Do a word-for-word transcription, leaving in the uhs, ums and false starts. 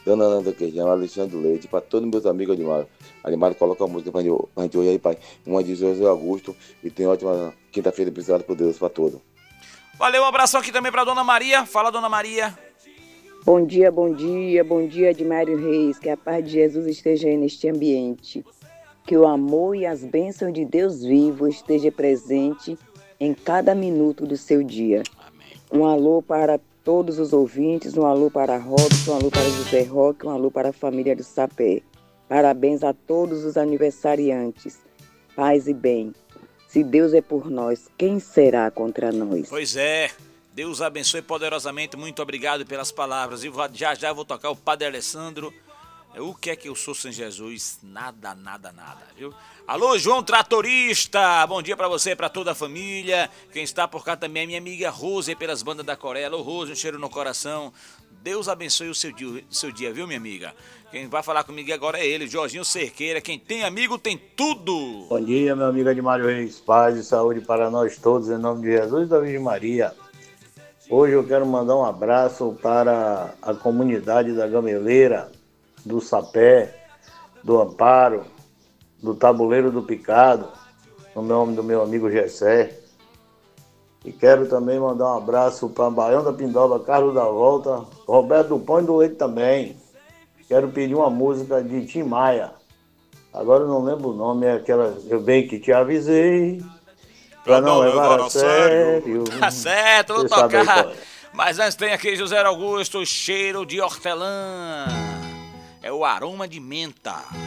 Dona Nanda Queijão, Alexandre Leite, para todos meus amigos animados. Animado, coloca a música pra gente, pra gente hoje aí, pai. Uma de José Augusto e tem ótima quinta-feira, obrigado por Deus, para todos. Valeu, um abração aqui também pra Dona Maria. Fala, Dona Maria. Bom dia, bom dia, bom dia, Edmário Reis. Que a paz de Jesus esteja aí neste ambiente. Que o amor e as bênçãos de Deus vivo esteja presente em cada minuto do seu dia. Amém. Um alô para todos os ouvintes, um alô para Robson, um alô para José Roque, um alô para a família do Sapé. Parabéns a todos os aniversariantes. Paz e bem. Se Deus é por nós, quem será contra nós? Pois é. Deus abençoe poderosamente. Muito obrigado pelas palavras. E já já vou tocar o Padre Alessandro. O que é que eu sou sem Jesus? Nada, nada, nada, viu? Alô, João Tratorista, bom dia pra você, pra toda a família. Quem está por cá também é minha amiga Rose, pelas bandas da Coreia. Alô, Rose, um cheiro no coração. Deus abençoe o seu dia, seu dia, viu, minha amiga? Quem vai falar comigo agora é ele, Jorginho Cerqueira. Quem tem amigo tem tudo. Bom dia, meu amigo Edmário Reis. Paz e saúde para nós todos, em nome de Jesus e da Virgem Maria. Hoje eu quero mandar um abraço para a comunidade da Gameleira, do Sapé, do Amparo, do Tabuleiro do Picado, no nome do meu amigo Gessé. E quero também mandar um abraço para Baião da Pindoba, Carlos da Volta, Roberto do Pão e do Leite também. Quero pedir uma música de Tim Maia. Agora eu não lembro o nome, é aquela Eu Bem Que Te Avisei, pra não, não levar a sério. Tá certo, vou Você sabe aí tocar. qual é. Mas antes tem aqui José Augusto, cheiro de hortelã. É o aroma de menta.